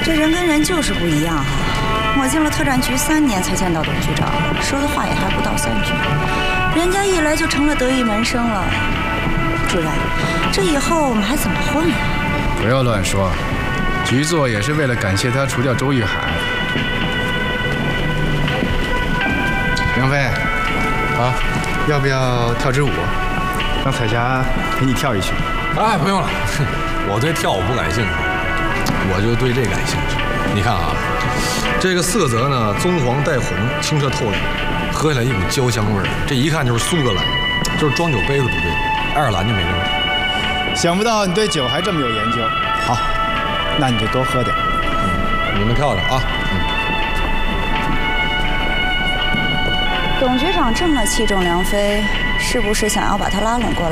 这人跟人就是不一样哈。我进了特战局3年才见到董局长，说的话也还不到3句，人家一来就成了得意门生了。主任，这以后我们还怎么混啊？ 不要乱说，局座也是为了感谢他除掉周玉海。杨飞， 啊，要不要跳支舞？让彩霞陪你跳一曲。 哎，不用了，我对跳舞不感兴趣，我就对这感兴趣。你看啊，这个色泽呢，棕黄带红，清澈透亮，喝起来一股焦香味儿，这一看就是苏格兰，就是装酒杯子不对，爱尔兰就没这味儿。 想不到你对酒还这么有研究。好，那你就多喝点。 你们跳着啊。 董局长这么器重梁飞，是不是想要把他拉拢过来？